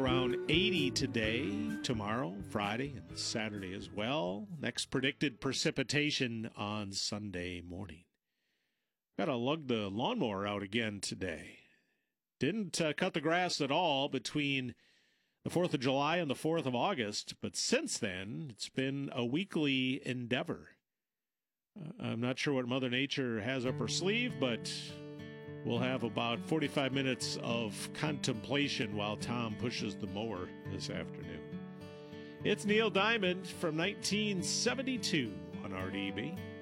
around 80 today, tomorrow, Friday, and Saturday as well. Next predicted precipitation on Sunday morning. Got to lug the lawnmower out again today. Didn't cut the grass at all between the 4th of July and the 4th of August, but since then, it's been a weekly endeavor. I'm not sure what Mother Nature has up her sleeve, but we'll have about 45 minutes of contemplation while Tom pushes the mower this afternoon. It's Neil Diamond from 1972 on RDB.